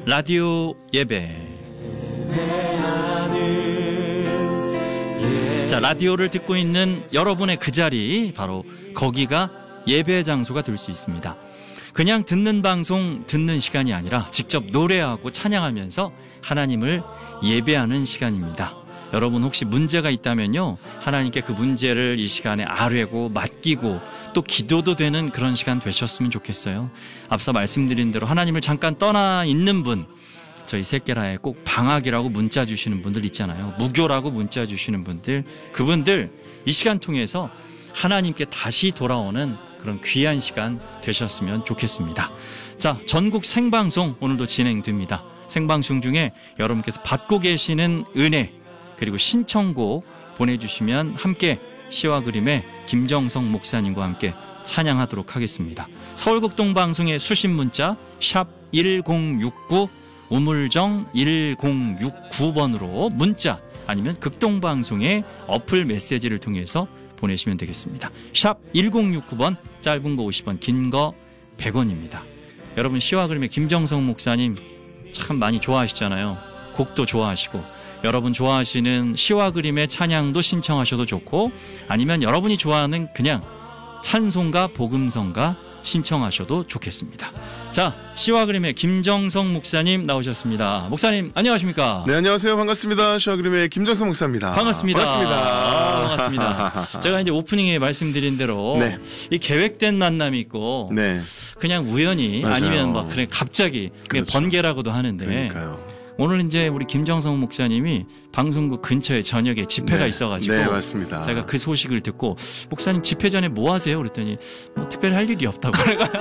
라디오 예배. 자, 라디오를 듣고 있는 여러분의 그 자리, 바로 거기가 예배 장소가 될 수 있습니다. 그냥 듣는 방송, 듣는 시간이 아니라 직접 노래하고 찬양하면서 하나님을 예배하는 시간입니다. 여러분 혹시 문제가 있다면요, 하나님께 그 문제를 이 시간에 아뢰고 맡기고 또 기도도 되는 그런 시간 되셨으면 좋겠어요. 앞서 말씀드린 대로 하나님을 잠깐 떠나 있는 분, 저희 새끼라에 꼭 방학이라고 문자 주시는 분들 있잖아요. 무교라고 문자 주시는 분들, 그분들 이 시간 통해서 하나님께 다시 돌아오는 그런 귀한 시간 되셨으면 좋겠습니다. 자, 전국 생방송 오늘도 진행됩니다. 생방송 중에 여러분께서 받고 계시는 은혜 그리고 신청곡 보내주시면 함께 시와 그림의 김정성 목사님과 함께 찬양하도록 하겠습니다. 서울극동방송의 수신 문자 샵 1069 우물정 1069번으로 문자 아니면 극동방송의 어플 메시지를 통해서 보내시면 되겠습니다. 샵 1069번, 짧은 거 50원, 긴 거 100원입니다. 여러분 시와 그림의 김정성 목사님 참 많이 좋아하시잖아요. 곡도 좋아하시고 여러분 좋아하시는 시와 그림의 찬양도 신청하셔도 좋고, 아니면 여러분이 좋아하는 그냥 찬송가 복음성가 신청하셔도 좋겠습니다. 자, 시와 그림의 김정성 목사님 나오셨습니다. 목사님 안녕하십니까? 네, 안녕하세요. 반갑습니다. 시와 그림의 김정성 목사입니다. 반갑습니다. 반갑습니다. 반갑습니다. 제가 이제 오프닝에 말씀드린 대로 네. 이 계획된 만남이 있고 네. 그냥 우연히 맞아요. 아니면 막 그래 갑자기 그렇죠. 번개라고도 하는데, 그러니까요. 오늘 이제 우리 김정성 목사님이 방송국 근처에 저녁에 집회가 네. 있어가지고 네, 맞습니다. 제가 그 소식을 듣고 목사님 집회 전에 뭐 하세요? 그랬더니 뭐 특별히 할 일이 없다고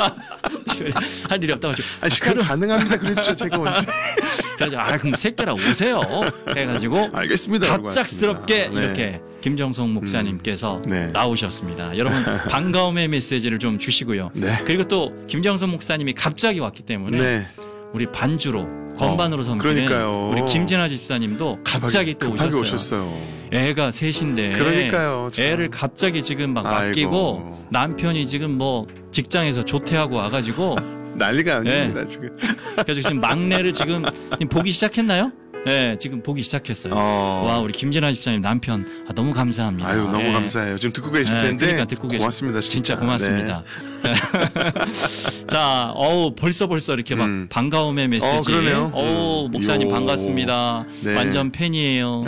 할 일이 없다고 시간 가능합니다. 그랬죠. 제가 언제. 그래서 그럼 새끼라 오세요 해가지고 알겠습니다. 갑작스럽게 네. 이렇게 김정성 목사님께서 네. 나오셨습니다. 여러분 반가움의 메시지를 좀 주시고요. 네. 그리고 또 김정성 목사님이 갑자기 왔기 때문에 네. 우리 반주로 건반으로 섬기는 그러니까요. 우리 김진아 집사님도 갑자기 또 급하게 오셨어요. 애가 셋인데 그러니까요. 참. 애를 갑자기 지금 막 맡기고 아이고. 남편이 지금 뭐 직장에서 조퇴하고 와가지고 난리가 아닙니다. 지금. 그래서 지금 막내를 지금 보기 시작했나요? 네, 지금 보기 시작했어요. 와, 우리 김진아 집사님 남편 너무 감사합니다. 아유, 너무 네. 감사해요. 지금 듣고 계실 텐데. 그러니까 듣고 고맙습니다. 진짜 고맙습니다. 네. 자, 벌써 이렇게 막 반가움의 메시지. 그러네요. 목사님 반갑습니다. 네. 완전 팬이에요.